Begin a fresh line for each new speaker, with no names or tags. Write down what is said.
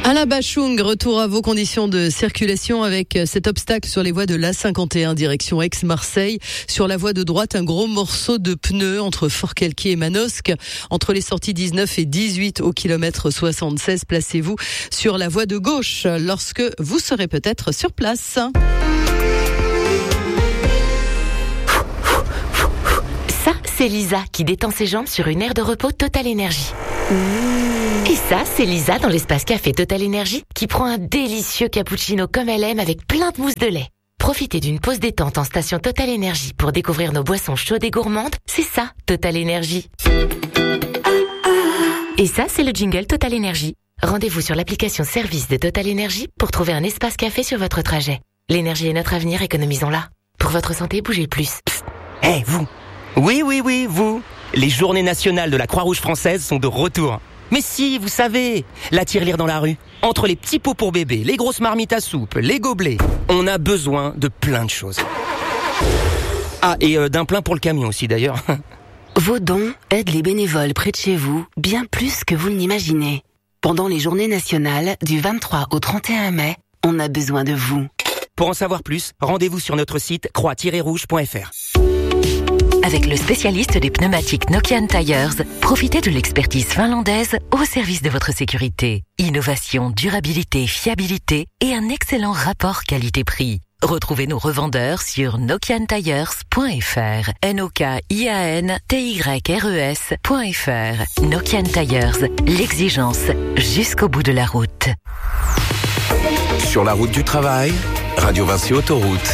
Alain Bachung, retour à vos conditions de circulation avec cet obstacle sur les voies de l'A51 direction Aix-Marseille. Sur la voie de droite, un gros morceau de pneu entre Forcalquier et Manosque. Entre les sorties 19 et 18 au kilomètre 76, placez-vous sur la voie de gauche lorsque vous serez peut-être sur place.
Ça, c'est Lisa qui détend ses jambes sur une aire de repos Total Énergie. Et ça, c'est Lisa dans l'espace café Total Énergie qui prend un délicieux cappuccino comme elle aime avec plein de mousse de lait. Profitez d'une pause détente en station Total Énergie pour découvrir nos boissons chaudes et gourmandes. C'est ça, Total Énergie. Et ça, c'est le jingle Total Énergie. Rendez-vous sur l'application service de Total Énergie pour trouver un espace café sur votre trajet. L'énergie est notre avenir, économisons-la. Pour votre santé, bougez plus.
Hé, vous! Oui, vous! Les journées nationales de la Croix-Rouge française sont de retour. Mais si, vous savez, la tirelire dans la rue, entre les petits pots pour bébé, les grosses marmites à soupe, les gobelets, on a besoin de plein de choses. Ah, et d'un plein pour le camion aussi d'ailleurs.
Vos dons aident les bénévoles près de chez vous bien plus que vous ne l'imaginez. Pendant les journées nationales du 23 au 31 mai, on a besoin de vous.
Pour en savoir plus, rendez-vous sur notre site croix-rouge.fr.
Avec le spécialiste des pneumatiques Nokian Tires, profitez de l'expertise finlandaise au service de votre sécurité. Innovation, durabilité, fiabilité et un excellent rapport qualité-prix. Retrouvez nos revendeurs sur nokiantires.fr. NOKIANTYRES.fr. Nokian Tires, l'exigence jusqu'au bout de la route.
Sur la route du travail, Radio Vinci Autoroute.